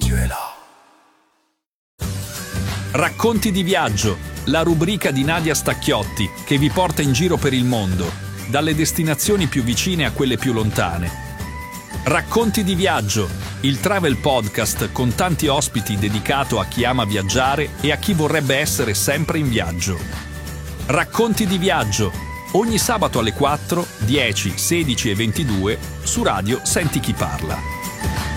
Racconti di viaggio, la rubrica di Nadia Stacchiotti che vi porta in giro per il mondo, dalle destinazioni più vicine a quelle più lontane. Racconti di viaggio, il travel podcast con tanti ospiti dedicato a chi ama viaggiare e a chi vorrebbe essere sempre in viaggio. Racconti di viaggio, ogni sabato alle 4, 10, 16 e 22 su Radio Senti Chi Parla.